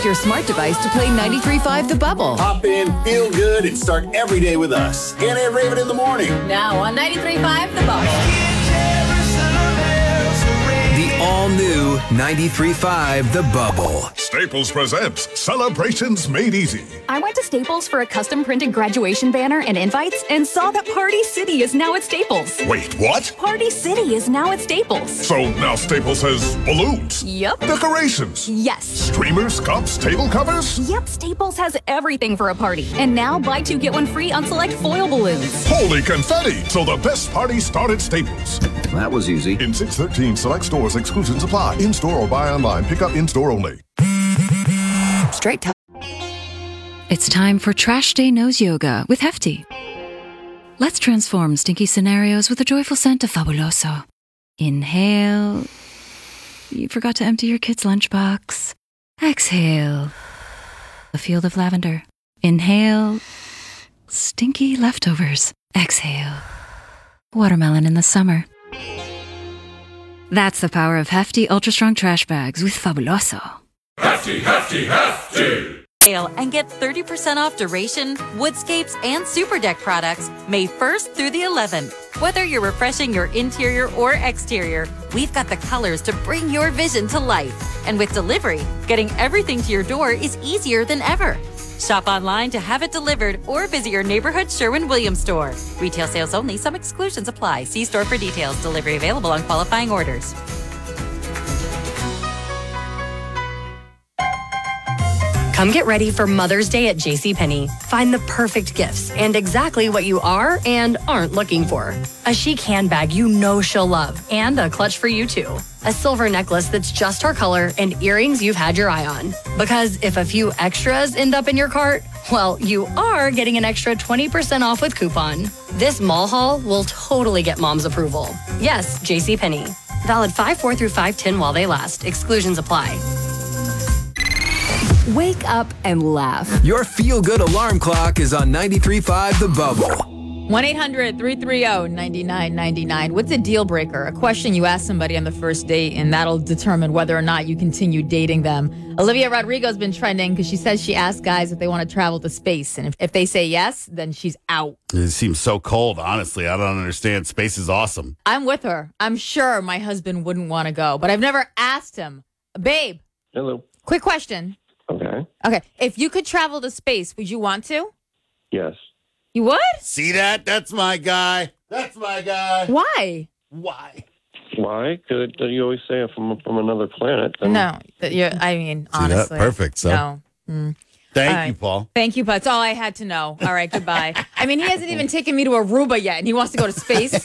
Ask your smart device to play 93.5 The Bubble. Hop in, feel good, and start every day with us. Anna and Raven in the morning. Now on 93.5 The Bubble. The all-new 93.5 The Bubble. Staples presents Celebrations Made Easy. I went to Staples for a custom printed graduation banner and invites and saw that Party City is now at Staples. Wait, what? Party City is now at Staples. So now Staples has balloons, Yep. decorations, Yes. streamers, cups, table covers. Yep, Staples has everything for a party. And now buy two, get one free on select foil balloons. Holy confetti! So the best party started at Staples. That was easy. In 613 select stores, exclusions apply. In-store or buy online. Pick up in-store only. Straight to It's time for Trash Day Nose Yoga with Hefty. Let's transform stinky scenarios with a joyful scent of Fabuloso. Inhale. You forgot to empty your kid's lunchbox. Exhale. A field of lavender. Inhale. Stinky leftovers. Exhale. Watermelon in the summer. That's the power of Hefty Ultra Strong Trash Bags with Fabuloso. And get 30% off Duration, Woodscapes, and Super Deck products May 1st through the 11th. Whether you're refreshing your interior or exterior, we've got the colors to bring your vision to life. And with delivery, getting everything to your door is easier than ever. Shop online to have it delivered or visit your neighborhood Sherwin-Williams store. Retail sales only. Some exclusions apply. See store for details. Delivery available on qualifying orders. Come get ready for Mother's Day at JCPenney. Find the perfect gifts and exactly what you are and aren't looking for. A chic handbag you know she'll love and a clutch for you too. A silver necklace that's just her color and earrings you've had your eye on. Because if a few extras end up in your cart, well, you are getting an extra 20% off with coupon. This mall haul will totally get mom's approval. Yes, JCPenney. Valid 5/4 through 5/10 while they last. Exclusions apply. Wake up and laugh. Your feel-good alarm clock is on 93.5 The Bubble. 1-800-330-9999. What's a deal breaker? A question you ask somebody on the first date, and that'll determine whether or not you continue dating them. Olivia Rodrigo's been trending because she says she asks guys if they want to travel to space, and if they say yes, then she's out. It seems so cold, honestly. I don't understand. Space is awesome. I'm with her. I'm sure my husband wouldn't want to go, but I've never asked him. Babe. Hello. Quick question. Okay. If you could travel to space, would you want to? Yes. You would? See that? That's my guy. That's my guy. Why? Why? Why? Because you always say I'm from another planet. Then... No. I mean, See honestly. that? Perfect. So. No. Thank you, Paul. Thank you, Paul. That's all I had to know. All right, goodbye. I mean, he hasn't even taken me to Aruba yet, and he wants to go to space.